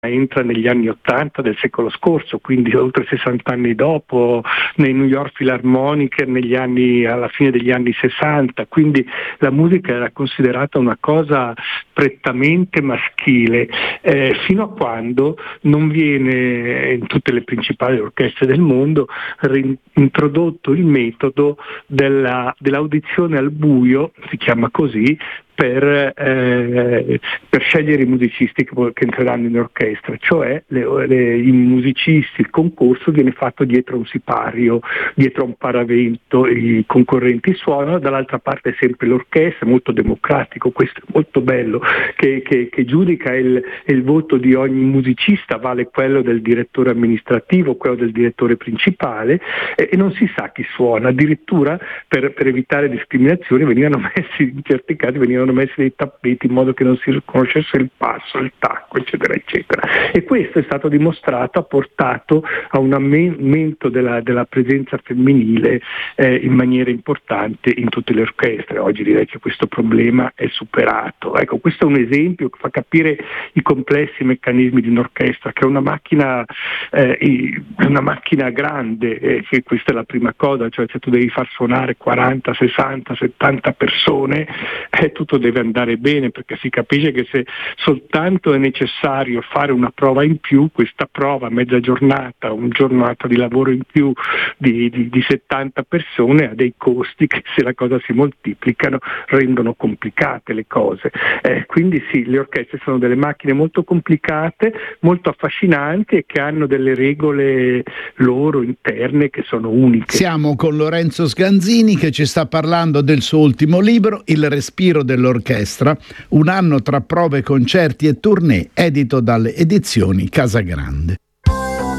entra negli anni 80 del secolo scorso, quindi oltre 60 anni dopo, nei New York Philharmonic alla fine degli anni 60, quindi la musica era considerata una cosa prettamente maschile, fino a quando non viene in tutte le principali orchestre del mondo introdotto il metodo dell'audizione al buio, si chiama così, per scegliere i musicisti che entreranno in orchestra, cioè i musicisti, il concorso viene fatto dietro un sipario, dietro un paravento, i concorrenti suonano, dall'altra parte sempre l'orchestra, molto democratico, questo è molto bello, che giudica il voto di ogni musicista, vale quello del direttore amministrativo, quello del direttore principale, e non si sa chi suona, addirittura per evitare discriminazioni in certi casi venivano messi dei tappeti in modo che non si riconoscesse il passo, il tacco, eccetera eccetera, e questo è stato dimostrato, ha portato a un aumento della presenza femminile in maniera importante in tutte le orchestre. Oggi direi che questo problema è superato. Ecco, questo è un esempio che fa capire i complessi meccanismi di un'orchestra, che è una macchina grande, che questa è la prima cosa, cioè se tu devi far suonare 40, 60, 70 persone, tutto deve andare bene, perché si capisce che se soltanto è necessario fare una prova in più, questa prova, mezza giornata, un giornata di lavoro in più di 70 persone ha dei costi che, se la cosa si moltiplicano, rendono complicate le cose. Quindi sì, le orchestre sono delle macchine molto complicate, molto affascinanti e che hanno delle regole loro interne che sono uniche. Siamo con Lorenzo Sganzini che ci sta parlando del suo ultimo libro, Il respiro dell'orchestra, un anno tra prove, concerti e tournée, edito dalle edizioni Casagrande.